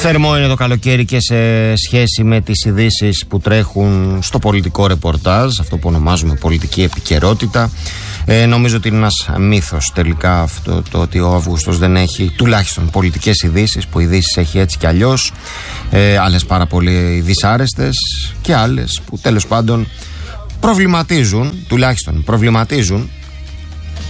Θερμό είναι το καλοκαίρι και σε σχέση με τις ειδήσεις που τρέχουν στο πολιτικό ρεπορτάζ, αυτό που ονομάζουμε πολιτική επικαιρότητα. Νομίζω ότι είναι ένας μύθος τελικά αυτό το ότι ο Αύγουστος δεν έχει τουλάχιστον πολιτικές ειδήσεις, που ειδήσεις έχει έτσι κι αλλιώς, άλλες πάρα πολύ δυσάρεστες και άλλες που τέλος πάντων προβληματίζουν, τουλάχιστον προβληματίζουν